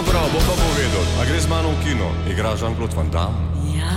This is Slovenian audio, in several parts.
prav, bo pa povedal. A gre z mano v kino? Igra Jean-Claude Van Damme? Ja.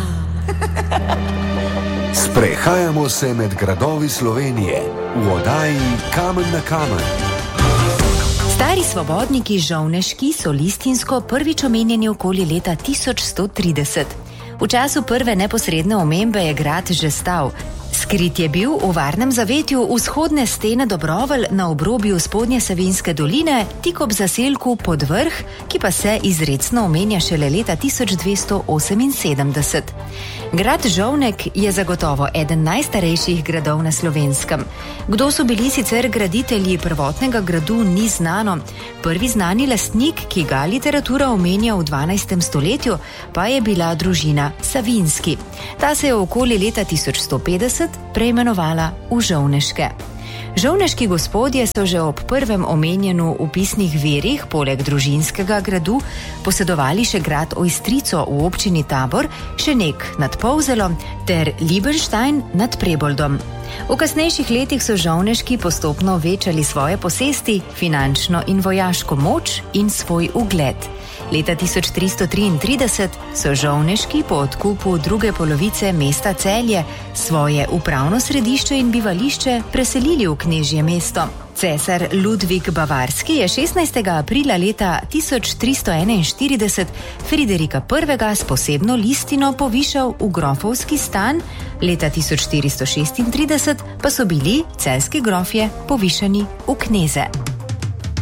Sprehajamo se med gradovi Slovenije v oddaji Kamen na kamen. Stari svobodniki žovneški so listinsko prvič omenjeni okoli leta 1130. V času prve neposredne omembe je grad že stal. Skrit je bil v varnem zavetju vzhodne stene Dobrovelj na obrobju spodnje Savinjske doline, tik ob zaselku Podvrh, ki pa se izrecno omenja šele leta 1278. Grad Žovnek je zagotovo eden najstarejših gradov na Slovenskem. Kdo so bili sicer graditelji prvotnega gradu, ni znano. Prvi znani lastnik, ki ga literatura omenja v 12. stoletju, pa je bila družina Savinjski. Ta se je okoli leta 1150 preimenovala v Žovneške. Žovneški gospodje so že ob prvem omenjenu v pisnih virih, poleg družinskega gradu, posedovali še grad Ojstrico v občini Tabor, Šenek nad Polzelom ter Liebenstein nad Preboldom. V kasnejših letih so žovneški postopno večali svoje posesti, finančno in vojaško moč in svoj ugled. Leta 1333 so žovneški po odkupu druge polovice mesta Celje svoje upravno središče in bivališče preselili v knežje mesto. Cesar Ludvik Bavarski je 16. aprila leta 1341 Friderika I. s posebno listino povišal v grofovski stan, leta 1436 pa so bili celjski grofje povišani v kneze.